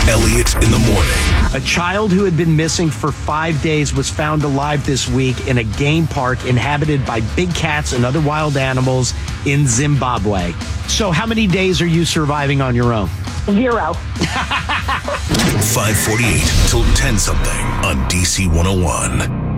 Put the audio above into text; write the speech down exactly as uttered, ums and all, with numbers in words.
Elliott in the morning. A child who had been missing for five days was found alive this week in a game park inhabited by big cats and other wild animals in Zimbabwe. So how many days are you surviving on your own? Zero. five forty-eight till ten something on D C one oh one.